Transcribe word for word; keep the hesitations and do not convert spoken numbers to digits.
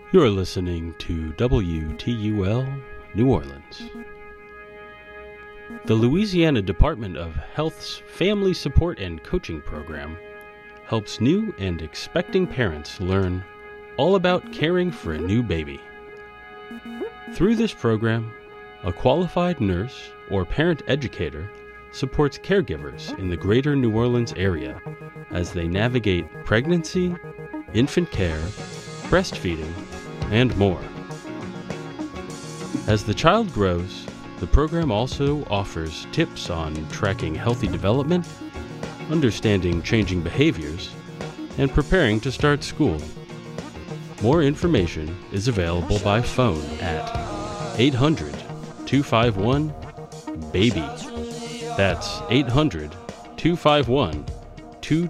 You're listening to W T U L, New Orleans. The Louisiana Department of Health's Family Support and Coaching Program helps new and expecting parents learn all about caring for a new baby. Through this program, a qualified nurse or parent educator supports caregivers in the greater New Orleans area as they navigate pregnancy, infant care, breastfeeding, and more. As the child grows, the program also offers tips on tracking healthy development, understanding changing behaviors, and preparing to start school. More information is available by phone at eight hundred, two five one, BABY. That's eight hundred, two five one,